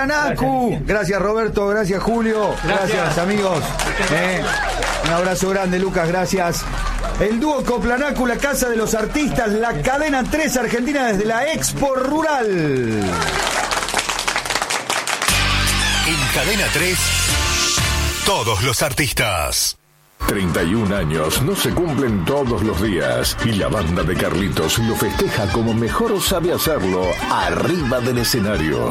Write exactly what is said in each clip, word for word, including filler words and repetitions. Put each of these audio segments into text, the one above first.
Coplanacu. Gracias Roberto, gracias Julio, gracias, gracias amigos. Eh, un abrazo grande Lucas, gracias. El dúo Coplanacu, la casa de los artistas, la cadena tres argentina desde la Expo Rural. En Cadena tres, todos los artistas. treinta y un años no se cumplen todos los días y la banda de Carlitos lo festeja como mejor sabe hacerlo arriba del escenario.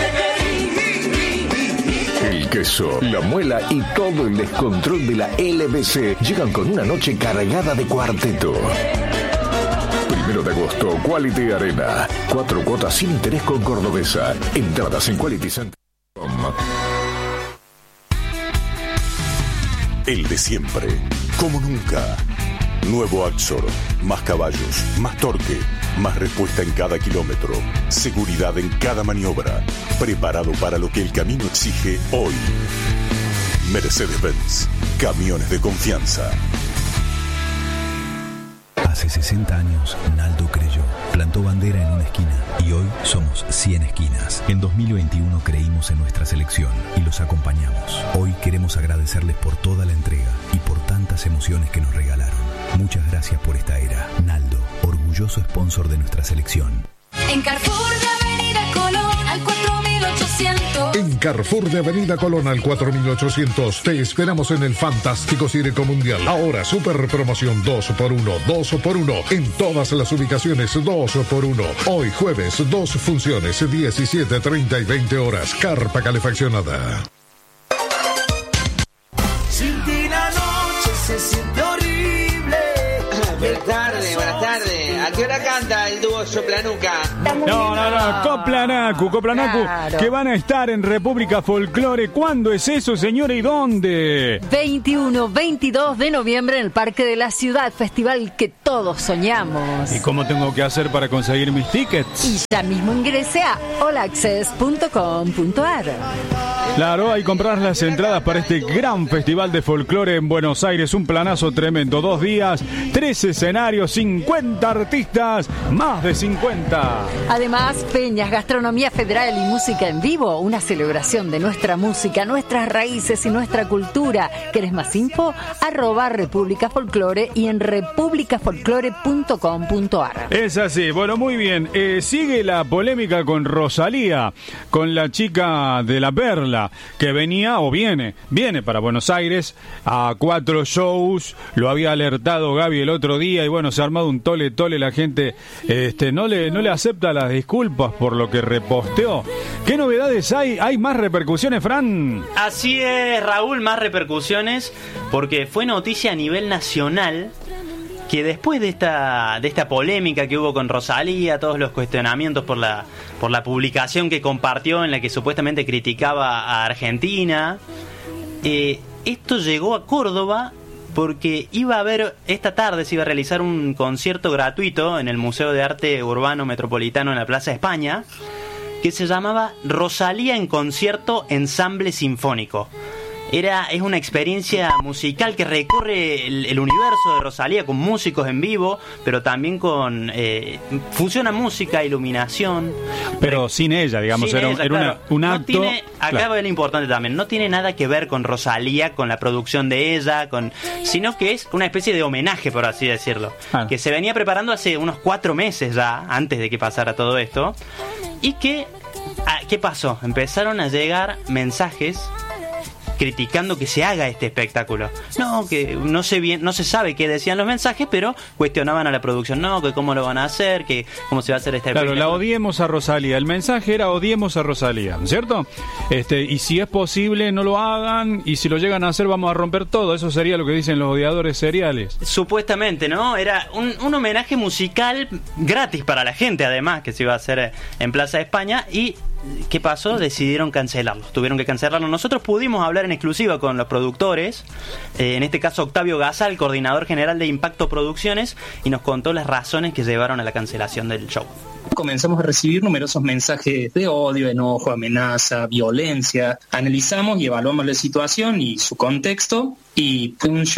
El queso, la muela y todo el descontrol de la L B C llegan con una noche cargada de cuarteto. Primero de agosto, Quality Arena. Cuatro cuotas sin interés con Cordobesa. Entradas en quality center punto com. El de siempre, como nunca. Nuevo Axor, más caballos, más torque, más respuesta en cada kilómetro, seguridad en cada maniobra, preparado para lo que el camino exige hoy. Mercedes-Benz, camiones de confianza. Hace sesenta años, Naldo creyó, plantó bandera en una esquina y hoy somos cien esquinas. En dos mil veintiuno creímos en nuestra selección y los acompañamos. Hoy queremos agradecerles por toda la entrega y por tantas emociones que nos regalaron. Muchas gracias por esta era. Naldo, orgulloso sponsor de nuestra selección. En Carrefour de Avenida Colón al cuatro mil ochocientos. En Carrefour de Avenida Colón al cuatro mil ochocientos te esperamos en el fantástico Cireco Mundial. Ahora super promoción dos por uno, dos por uno en todas las ubicaciones, dos por uno. Hoy jueves, dos funciones, diecisiete, treinta y veinte horas. Carpa calefaccionada. Sin ti la noche se siente horrible. Buenas tardes, buenas tardes. ¿A qué hora canta el dúo Soplanuca? No, no, no, Coplanacu, Coplanacu, claro. Que van a estar en República Folklore. ¿Cuándo es eso, señora, y dónde? veintiuno, veintidós de noviembre en el Parque de la Ciudad, festival que todos soñamos. ¿Y cómo tengo que hacer para conseguir mis tickets? Y ya mismo ingrese a all access punto com punto a r. Claro, hay que comprar las entradas para este gran festival de folclore en Buenos Aires. Un planazo tremendo. Dos días, tres escenarios, cincuenta artistas, más de cincuenta. Además, peñas, gastronomía federal y música en vivo. Una celebración de nuestra música, nuestras raíces y nuestra cultura. ¿Querés más info? Arroba República Folklore y en república folklore punto com punto a r. Es así. Bueno, muy bien. Eh, sigue la polémica con Rosalía, con la chica de La Perla, que venía o viene, viene para Buenos Aires a cuatro shows. Lo había alertado Gaby el otro día y bueno, se ha armado un tole tole. La gente este, no le no le acepta las disculpas por lo que reposteó. ¿Qué novedades hay? ¿Hay más repercusiones, Fran? Así es, Raúl, más repercusiones porque fue noticia a nivel nacional que después de esta de esta polémica que hubo con Rosalía, todos los cuestionamientos por la por la publicación que compartió en la que supuestamente criticaba a Argentina, eh, esto llegó a Córdoba porque iba a haber, esta tarde se iba a realizar un concierto gratuito en el Museo de Arte Urbano Metropolitano en la Plaza España, que se llamaba Rosalía en concierto ensamble sinfónico. Era, es una experiencia musical que recorre el, el universo de Rosalía con músicos en vivo, pero también con eh, funciona música, iluminación. Pero Re- sin ella, digamos, sin era, ella, era claro. una, un no acto. Tiene, acá claro. va lo importante también, no tiene nada que ver con Rosalía, con la producción de ella, con sino que es una especie de homenaje, por así decirlo, ah. que se venía preparando hace unos cuatro meses ya, antes de que pasara todo esto, y que, ah, ¿qué pasó? Empezaron a llegar mensajes criticando que se haga este espectáculo. No, que no sé bien, no se sabe qué decían los mensajes, pero cuestionaban a la producción, no, que cómo lo van a hacer, que cómo se va a hacer este claro, espectáculo. La odiemos a Rosalía. El mensaje era odiemos a Rosalía, ¿cierto? Este, y si es posible, no lo hagan, y si lo llegan a hacer, vamos a romper todo. Eso sería lo que dicen los odiadores seriales. Supuestamente, ¿no? Era un, un homenaje musical gratis para la gente, además, que se iba a hacer en Plaza España, y ¿qué pasó? Decidieron cancelarlo. Tuvieron que cancelarlo. Nosotros pudimos hablar en exclusiva con los productores, eh, en este caso Octavio Gasal, coordinador general de Impacto Producciones, y nos contó las razones que llevaron a la cancelación del show. Comenzamos a recibir numerosos mensajes de odio, enojo, amenaza, violencia. Analizamos y evaluamos la situación y su contexto, y fue un show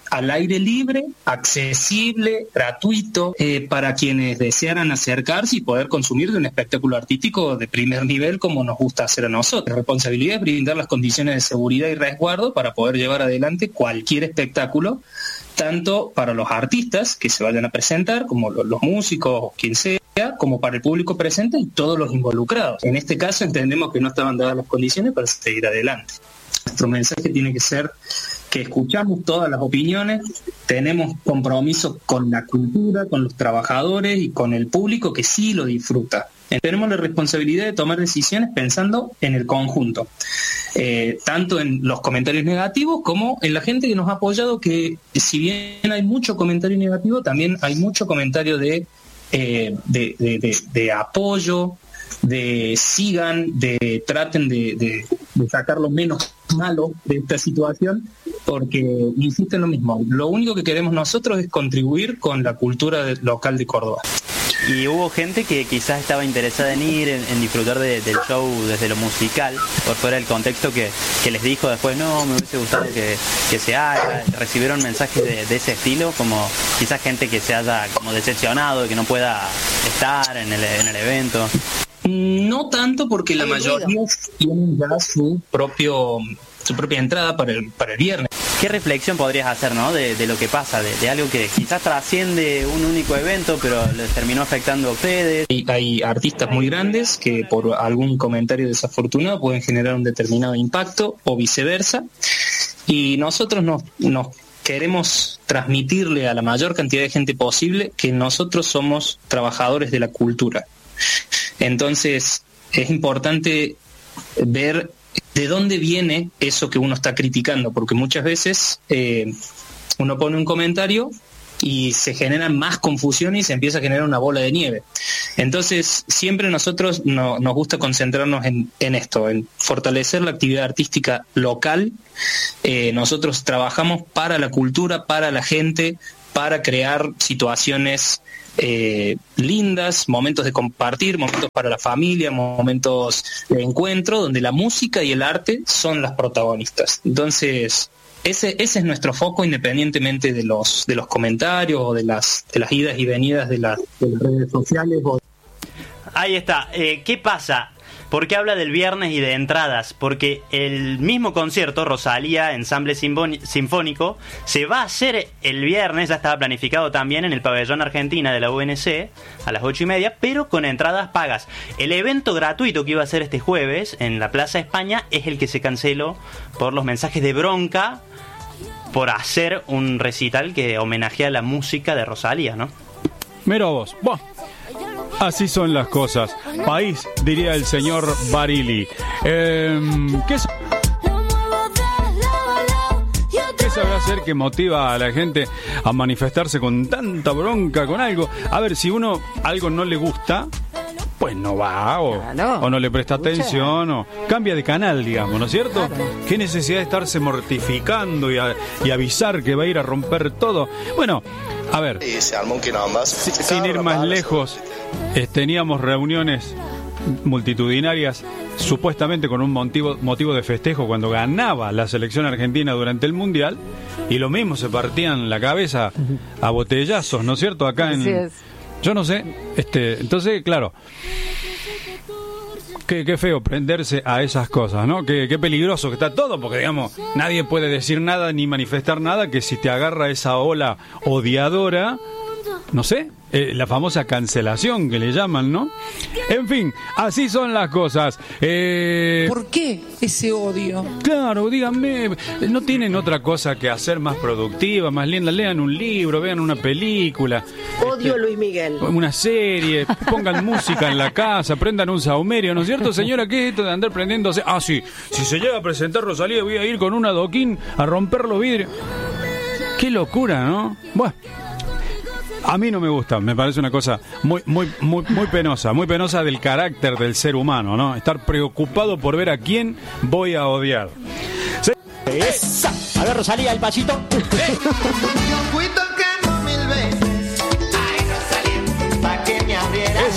al aire libre, accesible, gratuito, eh, para quienes desearan acercarse y poder consumir de un espectáculo artístico de primer nivel como nos gusta hacer a nosotros. La responsabilidad es brindar las condiciones de seguridad y resguardo para poder llevar adelante cualquier espectáculo, tanto para los artistas que se vayan a presentar, como los, los músicos, quien sea, como para el público presente y todos los involucrados. En este caso entendemos que no estaban dadas las condiciones para seguir adelante. Nuestro mensaje tiene que ser que escuchamos todas las opiniones, tenemos compromiso con la cultura, con los trabajadores y con el público que sí lo disfruta. Tenemos la responsabilidad de tomar decisiones pensando en el conjunto, eh, tanto en los comentarios negativos como en la gente que nos ha apoyado, que si bien hay mucho comentario negativo, también hay mucho comentario de, eh, de, de, de, de apoyo, de sigan, de traten de, de, de sacar lo menos malo de esta situación, porque insisto en lo mismo, lo único que queremos nosotros es contribuir con la cultura de, local de Córdoba. Y hubo gente que quizás estaba interesada en ir, en, en disfrutar de, del show desde lo musical, por fuera del contexto que, que les dijo después, no, me hubiese gustado que, que se haga. Recibieron mensajes de, de ese estilo, como quizás gente que se haya como decepcionado, que no pueda estar en el, en el evento. No tanto, porque la mayoría tienen ya su propio su propia entrada para el, para el viernes. ¿Qué reflexión podrías hacer, ¿no? de, de lo que pasa, de, de algo que quizás trasciende un único evento, pero les terminó afectando a ustedes? Hay, hay artistas muy grandes que por algún comentario desafortunado pueden generar un determinado impacto o viceversa, y nosotros nos, nos queremos transmitirle a la mayor cantidad de gente posible que nosotros somos trabajadores de la cultura. Entonces es importante ver de dónde viene eso que uno está criticando, porque muchas veces eh, uno pone un comentario y se generan más confusiones y se empieza a generar una bola de nieve. Entonces siempre nosotros no, nos gusta concentrarnos en, en esto, en fortalecer la actividad artística local. Eh, nosotros trabajamos para la cultura, para la gente, para crear situaciones Eh, lindas, momentos de compartir, momentos para la familia, momentos de encuentro, donde la música y el arte son las protagonistas. Entonces, ese, ese es nuestro foco, independientemente de los de los comentarios o de las de las idas y venidas de, la, de las redes sociales. O... Ahí está. Eh, ¿Qué pasa? ¿Por qué habla del viernes y de entradas? Porque el mismo concierto, Rosalía, ensamble sinfónico, se va a hacer el viernes, ya estaba planificado también en el pabellón Argentina de la U N C a las ocho y media, pero con entradas pagas. El evento gratuito que iba a ser este jueves en la Plaza España es el que se canceló por los mensajes de bronca por hacer un recital que homenajea la música de Rosalía, ¿no? Mira vos, buah. Así son las cosas. País, diría el señor Barili. Eh, ¿Qué es? ¿Qué sabrá hacer que motiva a la gente a manifestarse con tanta bronca con algo? A ver, si uno algo no le gusta, pues no va, o, claro. o no le presta Escucha. atención, o cambia de canal, digamos, ¿no es cierto? Claro. ¿Qué necesidad de estarse mortificando y, a, y avisar que va a ir a romper todo? Bueno, a ver, sin ir más lejos, eh, teníamos reuniones multitudinarias supuestamente con un motivo, motivo de festejo cuando ganaba la selección argentina durante el Mundial, y lo mismo, se partían la cabeza a botellazos, ¿no es cierto? Acá en... Así es. Yo no sé, este, entonces, claro, qué, qué feo prenderse a esas cosas, ¿no? Qué, qué peligroso que está todo, porque, digamos, nadie puede decir nada ni manifestar nada, que si te agarra esa ola odiadora, no sé, eh, la famosa cancelación que le llaman, ¿no? En fin, así son las cosas. Eh... ¿Por qué ese odio? Claro, díganme, ¿no tienen otra cosa que hacer más productiva, más linda? Lean un libro, vean una película. Odio a Luis Miguel. Una serie, pongan música en la casa, prendan un saumerio, ¿no es cierto, señora? ¿Qué es esto de andar prendiéndose? Ah, sí, si se llega a presentar Rosalía, voy a ir con un adoquín a romper los vidrios. Qué locura, ¿no? Bueno, a mí no me gusta, me parece una cosa muy, muy, muy, muy penosa, muy penosa del carácter del ser humano, ¿no? Estar preocupado por ver a quién voy a odiar. ¿Sí? Esa. A ver, Rosalía, el pasito.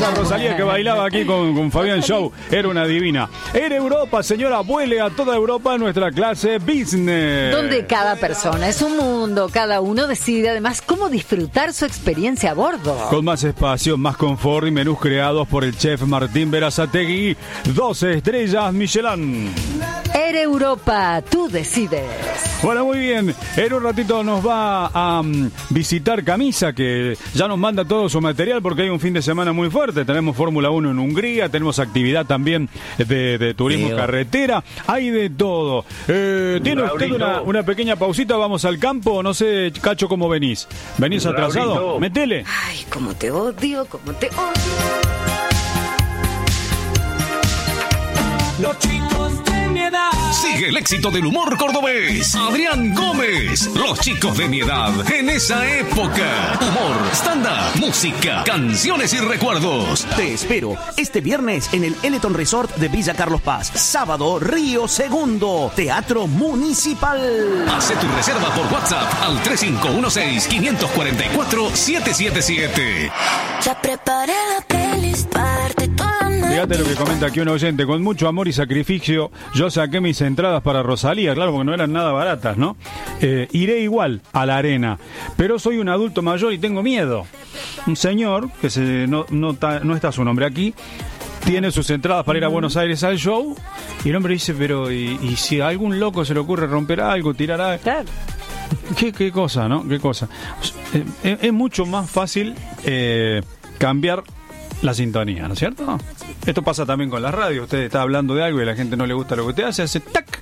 esa Rosalía que bailaba aquí con, con Fabián Show. Era una divina. En Europa, señora, vuele a toda Europa nuestra clase business. Donde cada persona es un mundo, cada uno decide además cómo disfrutar su experiencia a bordo. Con más espacio, más confort y menús creados por el chef Martín Berazategui. doce estrellas Michelin. Air Europa, tú decides. Bueno, muy bien. En un ratito nos va a um, visitar Camisa, que ya nos manda todo su material porque hay un fin de semana muy fuerte. Tenemos Fórmula uno en Hungría, tenemos actividad también de, de turismo Tío. carretera. Hay de todo. Eh, ¿Tiene usted una, una pequeña pausita? ¿Vamos al campo? No sé, Cacho, ¿cómo venís? ¿Venís atrasado? Raulito. Metele. Ay, cómo te odio, cómo te odio. Los chicos de mi edad. Sigue el éxito del humor cordobés. Adrián Gómez. Los chicos de mi edad en esa época. Humor, stand-up, música, canciones y recuerdos. Te espero este viernes en el Eleton Resort de Villa Carlos Paz. Sábado, Río Segundo, Teatro Municipal. Hace tu reserva por WhatsApp al tres cinco uno seis, cinco cuatro cuatro, siete siete siete. Ya preparé la playlist para darte toda la Fíjate lo que comenta aquí un oyente. Con mucho amor y sacrificio yo saqué mis entradas para Rosalía, claro, porque no eran nada baratas, ¿no? Eh, iré igual a la arena, pero soy un adulto mayor y tengo miedo. Un señor, que se, no, no, ta, no está su nombre aquí, tiene sus entradas para ir a Buenos Aires al show, y el hombre dice, pero ¿y, y si a algún loco se le ocurre romper algo, tirar algo? Claro. ¿Qué, qué cosa, ¿no? ¿Qué cosa? Eh, es, es mucho más fácil eh, cambiar la sintonía, ¿no es cierto? Esto pasa también con la radio. Usted está hablando de algo y a la gente no le gusta lo que usted hace, hace tac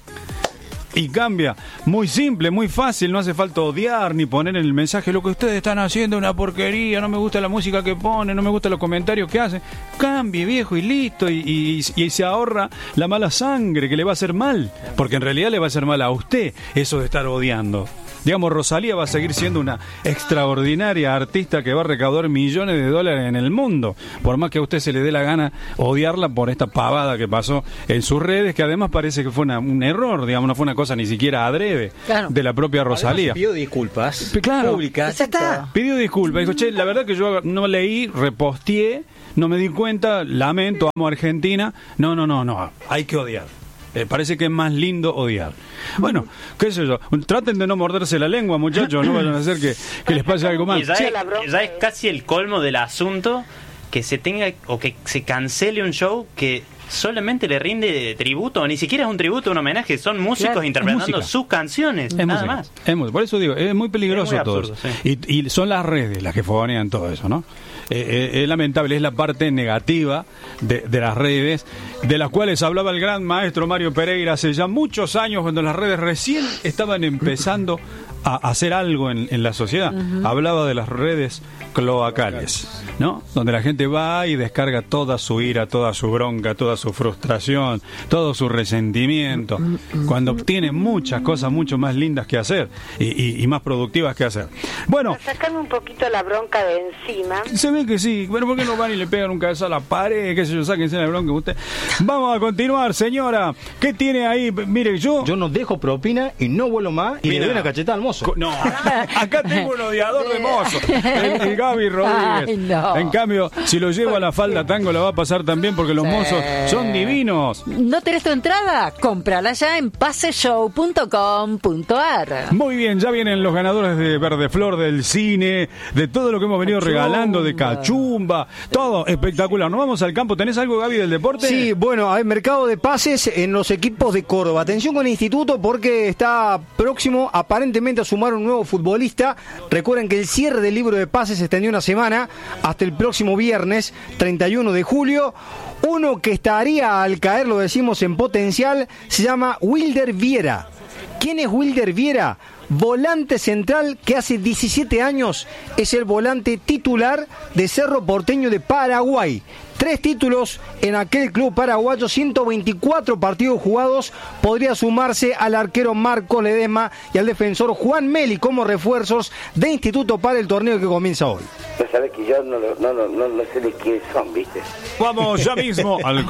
y cambia. Muy simple, muy fácil, no hace falta odiar ni poner en el mensaje lo que ustedes están haciendo es una porquería, no me gusta la música que ponen, no me gustan los comentarios que hacen. Cambie, viejo, y listo, y, y, y se ahorra la mala sangre que le va a hacer mal, porque en realidad le va a hacer mal a usted eso de estar odiando. Digamos, Rosalía va a seguir siendo una extraordinaria artista que va a recaudar millones de dólares en el mundo, por más que a usted se le dé la gana odiarla por esta pavada que pasó en sus redes, que además parece que fue una, un error, digamos, no fue una cosa ni siquiera adrede, claro, de la propia Rosalía. Pidió disculpas claro, públicas. Está. Pidió disculpas, dijo, che, la verdad que yo no leí, reposteé, no me di cuenta, lamento, amo a Argentina. No, no, no, no, hay que odiar. Eh, parece que es más lindo odiar. Bueno, qué sé yo, traten de no morderse la lengua, muchachos, no vayan a hacer que, que les pase algo mal. Y ya, es, ya es casi el colmo del asunto que se tenga o que se cancele un show que solamente le rinde tributo, ni siquiera es un tributo, un homenaje, son músicos claro, interpretando sus canciones, es nada música. más. Es música. Por eso digo, es muy peligroso es muy todo absurdo, eso. Sí. Y, y son las redes las que fogonean todo eso, ¿no? Eh, eh, es lamentable, es la parte negativa de, de las redes, de las cuales hablaba el gran maestro Mario Pereira hace ya muchos años, cuando las redes recién estaban empezando a hacer algo en, en la sociedad. Uh-huh. Hablaba de las redes cloacales, ¿no? Donde la gente va y descarga toda su ira, toda su bronca, toda su frustración, todo su resentimiento, cuando tiene muchas cosas mucho más lindas que hacer y, y, y más productivas que hacer. Bueno, para sacarme un poquito la bronca de encima. Se ve que sí, pero ¿por qué no van y le pegan un cabezazo a la pared? Qué sé yo, sáquense la bronca usted. Vamos a continuar, señora. ¿Qué tiene ahí? Mire, yo... Yo no dejo propina y no vuelo más y Mira. le doy una cachetada al mozo. No, acá tengo un odiador de mozo, el, el Gaby Rodríguez. Ay, no. En cambio, si lo llevo a la falda tango, la va a pasar también porque los sí. mozos son divinos. ¿No tenés tu entrada? Cómprala ya en paseshow punto com punto ar. Muy bien, ya vienen los ganadores de Verde Flor, del cine, de todo lo que hemos venido Cachumba. regalando, de Cachumba, todo espectacular. ¿Nos vamos al campo? ¿Tenés algo, Gaby, del deporte? Sí, bueno, hay mercado de pases en los equipos de Córdoba. Atención con el instituto porque está próximo aparentemente a sumar un nuevo futbolista. Recuerden que el cierre del libro de pases se extendió una semana hasta el próximo viernes treinta y uno de julio. Uno que estaría al caer, lo decimos en potencial, se llama Wilder Viera. ¿Quién es Wilder Viera? Volante central que hace diecisiete años es el volante titular de Cerro Porteño de Paraguay. Tres títulos en aquel club paraguayo, ciento veinticuatro partidos jugados. Podría sumarse al arquero Marco Ledesma y al defensor Juan Meli como refuerzos de instituto para el torneo que comienza hoy. Ya sabes que yo no, no, no, no, no sé de quiénes son, ¿viste? Vamos ya mismo al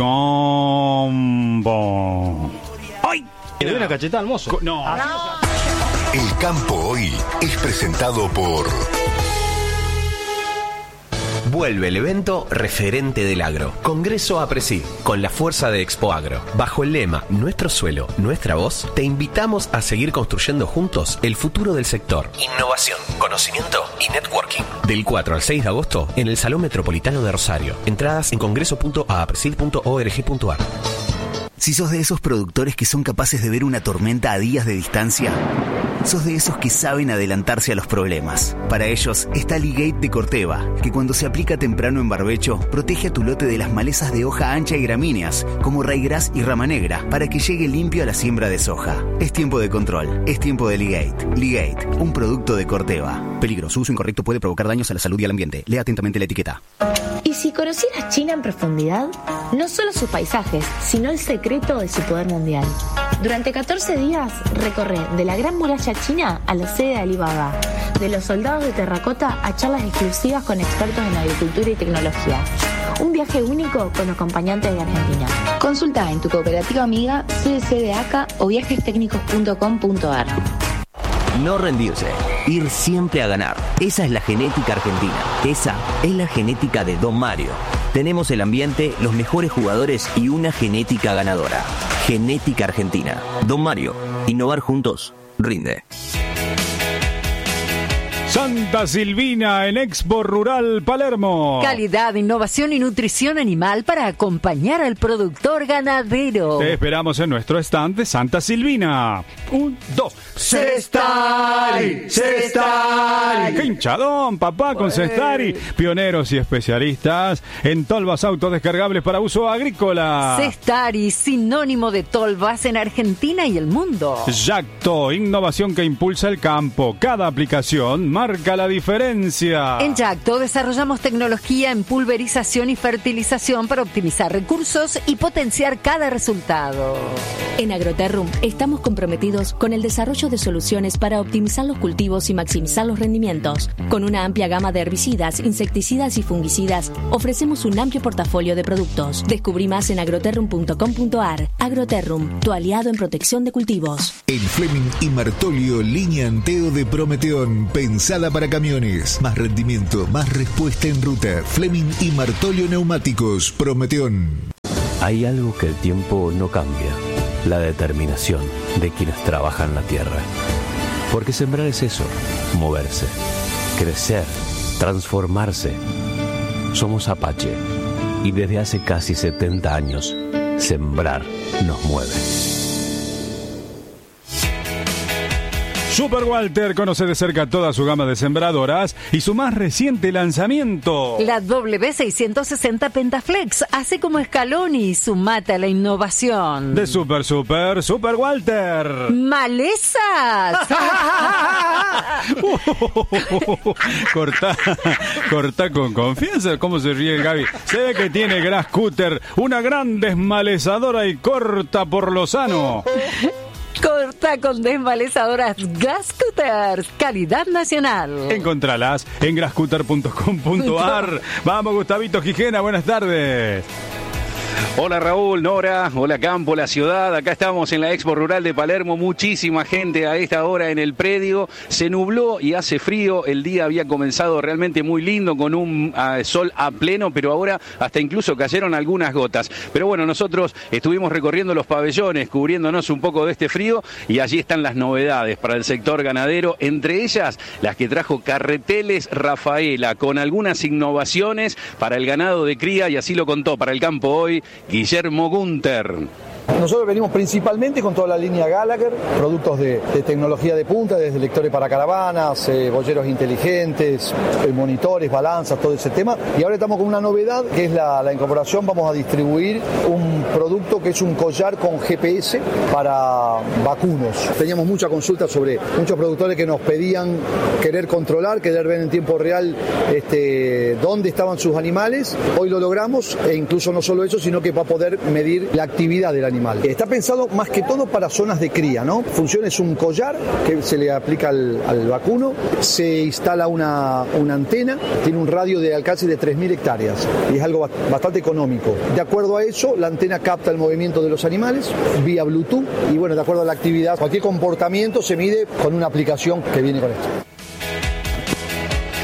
combo. ¡Ay! Le doy una cachetada al mozo. No. El campo hoy es presentado por Vuelve el evento referente del agro. Congreso APRESID, con la fuerza de Expo Agro. Bajo el lema Nuestro suelo, nuestra voz, te invitamos a seguir construyendo juntos el futuro del sector. Innovación, conocimiento y networking. Del cuatro al seis de agosto en el Salón Metropolitano de Rosario. Entradas en congreso punto apresid punto org punto ar. Si sos de esos productores que son capaces de ver una tormenta a días de distancia, sos de esos que saben adelantarse a los problemas. Para ellos está Ligate de Corteva, que cuando se aplica temprano en barbecho, protege a tu lote de las malezas de hoja ancha y gramíneas, como raigras y rama negra, para que llegue limpio a la siembra de soja. Es tiempo de control, es tiempo de Ligate. Ligate, un producto de Corteva. Peligro, su uso incorrecto puede provocar daños a la salud y al ambiente. Lea atentamente la etiqueta. ¿Y si conocieras China en profundidad? No solo sus paisajes, sino el secreto de su poder mundial. Durante catorce días recorre de la Gran Muralla China a la sede de Alibaba, de los soldados de terracota a charlas exclusivas con expertos en agricultura y tecnología. Un viaje único con acompañantes de Argentina. Consulta en tu cooperativa amiga C D C de A C A o viajes técnicos punto com punto ar. No rendirse, ir siempre a ganar. Esa es la genética argentina. Esa es la genética de Don Mario. Tenemos el ambiente, los mejores jugadores y una genética ganadora. Genética argentina. Don Mario, innovar juntos, rinde. Santa Silvina en Expo Rural Palermo. Calidad, innovación y nutrición animal para acompañar al productor ganadero. Te esperamos en nuestro stand de Santa Silvina. Un, dos. Cestari, Cestari. ¡Qué hinchadón, papá, con Cestari! Pioneros y especialistas en tolvas autodescargables para uso agrícola. Cestari, sinónimo de tolvas en Argentina y el mundo. Yacto, innovación que impulsa el campo. Cada aplicación marca la diferencia. En Yacto desarrollamos tecnología en pulverización y fertilización para optimizar recursos y potenciar cada resultado. En Agroterrum estamos comprometidos con el desarrollo de soluciones para optimizar los cultivos y maximizar los rendimientos. Con una amplia gama de herbicidas, insecticidas y fungicidas, ofrecemos un amplio portafolio de productos. Descubrí más en agroterrum punto com punto ar. Agroterrum, tu aliado en protección de cultivos. El Fleming y Martolio, línea Anteo de Prometeón, pensada para camiones. Más rendimiento, más respuesta en ruta. Fleming y Martolio Neumáticos, Prometeón. Hay algo que el tiempo no cambia: la determinación de quienes trabajan la tierra. Porque sembrar es eso, moverse, crecer, transformarse. Somos Apache y desde hace casi setenta años, sembrar nos mueve. Super Walter conoce de cerca toda su gama de sembradoras y su más reciente lanzamiento. La W seiscientos sesenta Pentaflex hace como Scaloni, sumate a la innovación. De Super Super Super Walter. ¡Malezas! corta, corta con confianza. ¿Cómo se ríe el Gaby? Se ve que tiene Grass Cutter, una gran desmalezadora y corta por lo sano. Corta con desmalezadoras Grass Cutters, calidad nacional. Encontralas en grass cutter punto com punto ar. Vamos, Gustavito Gijena, buenas tardes. Hola Raúl, Nora, hola Campo, la ciudad, acá estamos en la Expo Rural de Palermo, muchísima gente a esta hora en el predio, se nubló y hace frío, el día había comenzado realmente muy lindo con un uh, sol a pleno, pero ahora hasta incluso cayeron algunas gotas, pero bueno, nosotros estuvimos recorriendo los pabellones, cubriéndonos un poco de este frío y allí están las novedades para el sector ganadero, entre ellas las que trajo Carreteles Rafaela, con algunas innovaciones para el ganado de cría y así lo contó para el campo hoy Guillermo Gunter. Nosotros venimos principalmente con toda la línea Gallagher, productos de, de tecnología de punta, desde lectores para caravanas, eh, bolleros inteligentes, eh, monitores, balanzas, todo ese tema. Y ahora estamos con una novedad que es la, la incorporación, vamos a distribuir un producto que es un collar con G P S para vacunos. Teníamos mucha consulta sobre muchos productores que nos pedían querer controlar, querer ver en tiempo real este, dónde estaban sus animales. Hoy lo logramos e incluso no solo eso, sino que va a poder medir la actividad del animal. Está pensado más que todo para zonas de cría, ¿no? Funciona, es un collar que se le aplica al, al vacuno, se instala una, una antena, tiene un radio de alcance de tres mil hectáreas y es algo bastante económico. De acuerdo a eso, la antena capta el movimiento de los animales vía Bluetooth y bueno, de acuerdo a la actividad, cualquier comportamiento se mide con una aplicación que viene con esto.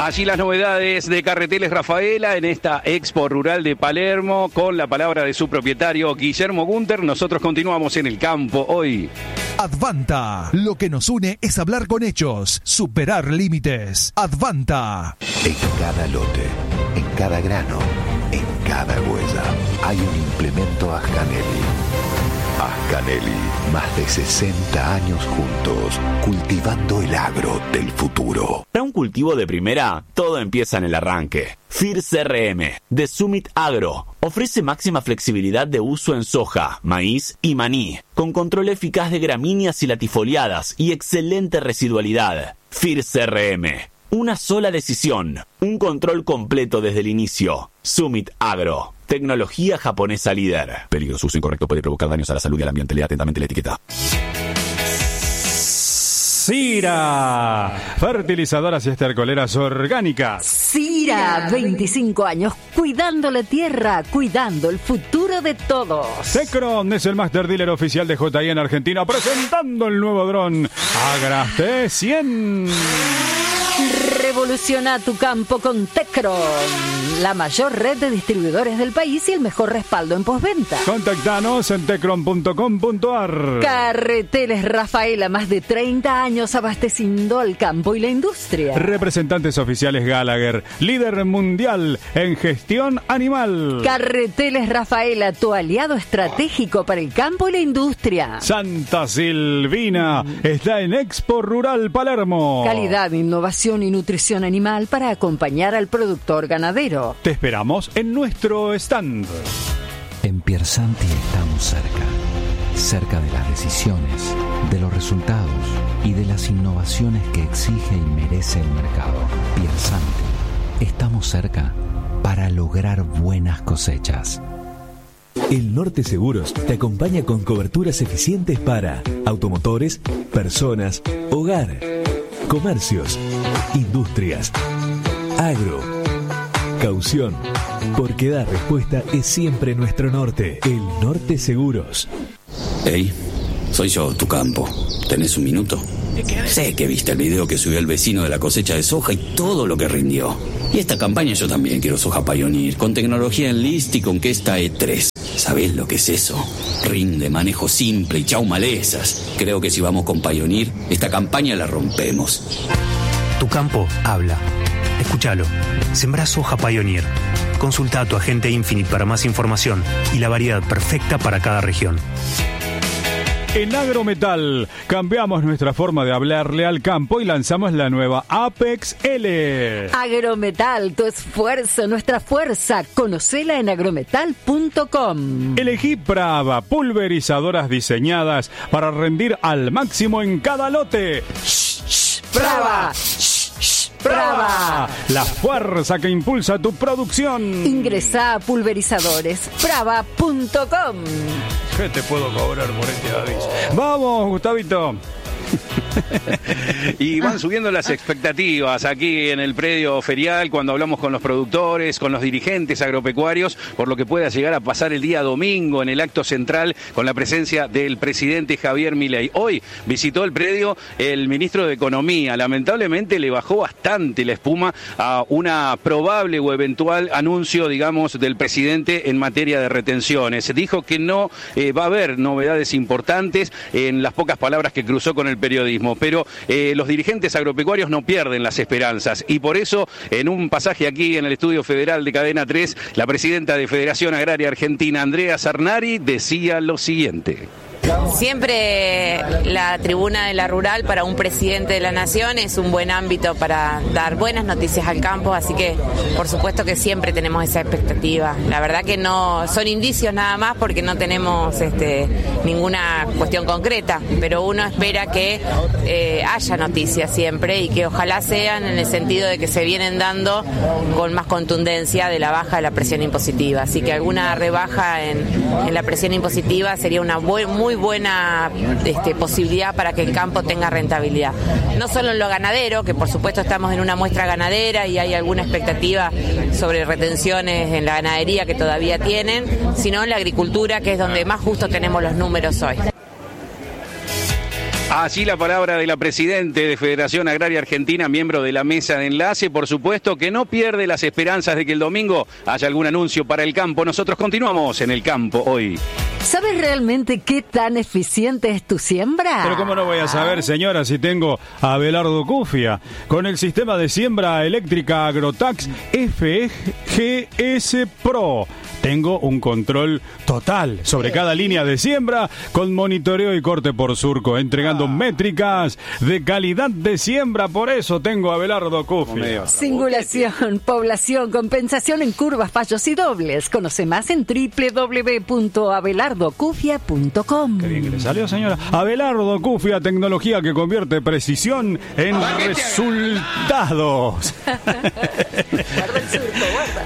Allí las novedades de Carreteles Rafaela en esta Expo Rural de Palermo con la palabra de su propietario Guillermo Gunter. Nosotros continuamos en el campo hoy. Advanta. Lo que nos une es hablar con hechos, superar límites. Advanta. En cada lote, en cada grano, en cada huella, hay un implemento Ascanelli. Ascanelli, más de sesenta años juntos, cultivando el agro del futuro. Para un cultivo de primera, todo empieza en el arranque. F I R C R M, de Summit Agro, ofrece máxima flexibilidad de uso en soja, maíz y maní, con control eficaz de gramíneas y latifoliadas y excelente residualidad. F I R C R M, una sola decisión, un control completo desde el inicio. Summit Agro. Tecnología japonesa líder. Peligroso uso incorrecto puede provocar daños a la salud y al ambiente. Lea atentamente la etiqueta. Sira, fertilizadoras y estercoleras orgánicas. Sira, veinticinco años, cuidando la tierra, cuidando el futuro de todos. Tecron es el Master Dealer oficial de J I en Argentina, presentando el nuevo dron Agras T cien. Revoluciona tu campo con Tecron, la mayor red de distribuidores del país y el mejor respaldo en postventa. Contactanos en tecron punto com punto ar. Carreteles Rafaela, más de treinta años abasteciendo al campo y la industria. Representantes oficiales Gallagher, líder mundial en gestión animal. Carreteles Rafaela, tu aliado estratégico para el campo y la industria. Santa Silvina está en Expo Rural Palermo. Calidad, innovación y nutrición animal para acompañar al productor ganadero. Te esperamos en nuestro stand. En Piersanti estamos cerca, cerca de las decisiones, de los resultados y de las innovaciones que exige y merece el mercado. Piersanti, estamos cerca para lograr buenas cosechas. El Norte Seguros te acompaña con coberturas eficientes para automotores, personas, hogar, comercios, industrias, agro, caución, porque dar respuesta es siempre nuestro norte. El Norte Seguros. Hey, soy yo, tu campo. ¿Tenés un minuto? Sé que viste el video que subió el vecino de la cosecha de soja y todo lo que rindió. Y esta campaña yo también quiero Soja Pioneer, con tecnología en list y con que esta E tres. ¿Sabés lo que es eso? Rinde, manejo simple y chau malezas. Creo que si vamos con Pioneer, esta campaña la rompemos. Tu campo habla. Escúchalo. Sembrá soja Pioneer. Consulta a tu agente Infinite para más información y la variedad perfecta para cada región. En Agrometal cambiamos nuestra forma de hablarle al campo y lanzamos la nueva Apex L. Agrometal, tu esfuerzo, nuestra fuerza. Conocela en agrometal punto com. Elegí Prava, pulverizadoras diseñadas para rendir al máximo en cada lote. ¡Shh, shh, Prava! ¡Shh, shh, Prava! La fuerza que impulsa tu producción. Ingresa a pulverizadores prava punto com. ¿Qué te puedo cobrar por este aviso? Vamos, Gustavito. Y van subiendo las expectativas aquí en el predio ferial cuando hablamos con los productores, con los dirigentes agropecuarios, por lo que pueda llegar a pasar el día domingo en el acto central con la presencia del presidente Javier Milei. Hoy visitó el predio el ministro de Economía. Lamentablemente le bajó bastante la espuma a una probable o eventual anuncio, digamos, del presidente en materia de retenciones. Dijo que no eh, va a haber novedades importantes en las pocas palabras que cruzó con el periodismo, pero eh, los dirigentes agropecuarios no pierden las esperanzas y por eso en un pasaje aquí en el estudio federal de Cadena tres, la presidenta de Federación Agraria Argentina, Andrea Sarnari, decía lo siguiente. Siempre la tribuna de la rural para un presidente de la nación es un buen ámbito para dar buenas noticias al campo, así que por supuesto que siempre tenemos esa expectativa. La verdad que no son indicios nada más porque no tenemos este, ninguna cuestión concreta, pero uno espera que eh, haya noticias siempre y que ojalá sean en el sentido de que se vienen dando con más contundencia de la baja de la presión impositiva. Así que alguna rebaja en, en la presión impositiva sería una bu- muy buena este, posibilidad para que el campo tenga rentabilidad. No solo en lo ganadero, que por supuesto estamos en una muestra ganadera y hay alguna expectativa sobre retenciones en la ganadería que todavía tienen, sino en la agricultura, que es donde más justo tenemos los números hoy. Así la palabra de la presidente de Federación Agraria Argentina, miembro de la mesa de enlace, por supuesto que no pierde las esperanzas de que el domingo haya algún anuncio para el campo. Nosotros continuamos en el campo hoy. ¿Sabes realmente qué tan eficiente es tu siembra? Pero cómo no voy a saber, señora, si tengo a Abelardo Cufia con el sistema de siembra eléctrica Agrotax F G S Pro. Tengo un control total sobre cada línea de siembra con monitoreo y corte por surco, entregando métricas de calidad de siembra. Por eso tengo a Abelardo Cufia. Singulación, población, compensación en curvas, fallos y dobles. Conoce más en doble u doble u doble u punto abelardo cufia punto com. Qué bien que le salió, señora. Abelardo Cufia, tecnología que convierte precisión en resultados. Guarda el surco, guarda.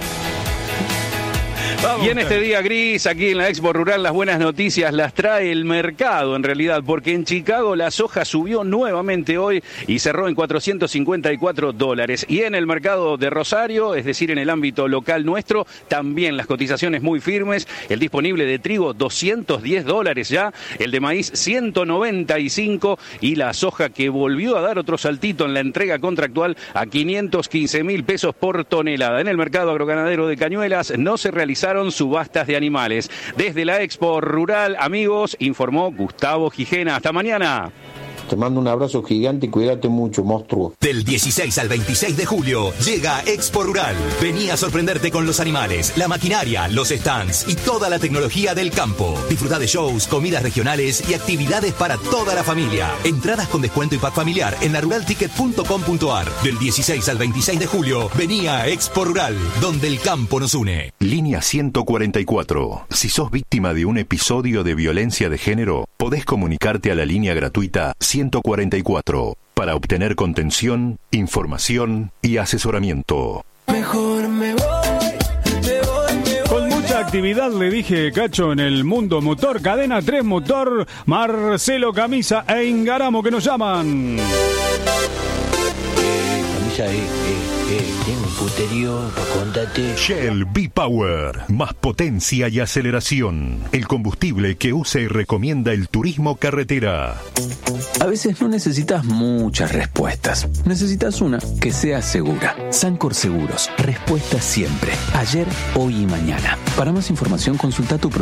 Y en este día gris, aquí en la Expo Rural, las buenas noticias las trae el mercado, en realidad, porque en Chicago la soja subió nuevamente hoy y cerró en cuatrocientos cincuenta y cuatro dólares. Y en el mercado de Rosario, es decir, en el ámbito local nuestro, también las cotizaciones muy firmes. El disponible de trigo, doscientos diez dólares ya, el de maíz, ciento noventa y cinco, y la soja que volvió a dar otro saltito en la entrega contractual a quinientos quince mil pesos por tonelada. En el mercado agroganadero de Cañuelas no se realizaron subastas de animales. Desde la Expo Rural, amigos, informó Gustavo Gijena. Hasta mañana. Te mando un abrazo gigante y cuídate mucho, monstruo. Del dieciséis al veintiséis de julio llega Expo Rural. Vení a sorprenderte con los animales, la maquinaria, los stands y toda la tecnología del campo. Disfruta de shows, comidas regionales y actividades para toda la familia. Entradas con descuento y pack familiar en la rural ticket punto com punto a r. Del dieciséis al veintiséis de julio, vení a Expo Rural, donde el campo nos une. Línea ciento cuarenta y cuatro. Si sos víctima de un episodio de violencia de género, podés comunicarte a la línea gratuita ciento cuarenta y cuatro para obtener contención, información y asesoramiento. Mejor me voy, me voy, me voy. Con mucha actividad, le dije, Cacho, en el mundo motor, Cadena tres Motor, Marcelo Camisa e Ingaramo, que nos llaman. Eh, camisa, eh, eh, eh, tengo un puterío, contate. Shell V-Power, más potencia y aceleración. El combustible que usa y recomienda el turismo carretera. A veces no necesitas muchas respuestas. Necesitas una que sea segura. Sancor Seguros. Respuesta siempre. Ayer, hoy y mañana. Para más información, consulta tu